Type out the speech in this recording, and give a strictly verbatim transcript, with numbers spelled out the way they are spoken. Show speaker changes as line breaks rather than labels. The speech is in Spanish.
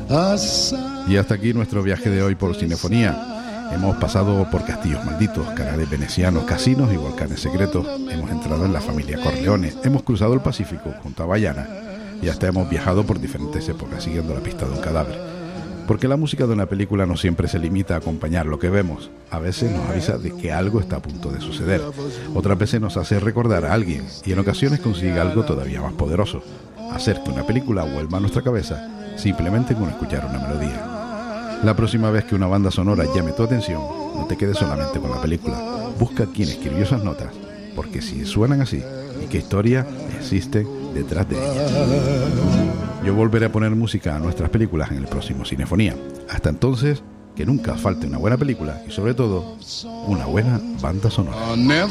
Y hasta aquí nuestro viaje de hoy por Cinefonía. Hemos pasado por castillos malditos, canales venecianos, casinos y volcanes secretos. Hemos entrado en la familia Corleone, hemos cruzado el Pacífico junto a Bayana y hasta hemos viajado por diferentes épocas siguiendo la pista de un cadáver. Porque la música de una película no siempre se limita a acompañar lo que vemos. A veces nos avisa de que algo está a punto de suceder. Otras veces nos hace recordar a alguien y en ocasiones consigue algo todavía más poderoso: hacer que una película vuelva a nuestra cabeza simplemente con escuchar una melodía. La próxima vez que una banda sonora llame tu atención, no te quedes solamente con la película. Busca quién escribió esas notas, porque si suenan así, ¿y qué historia existe detrás de ellas? Yo volveré a poner música a nuestras películas en el próximo Cinefonía. Hasta entonces, que nunca falte una buena película y sobre todo, una buena banda sonora.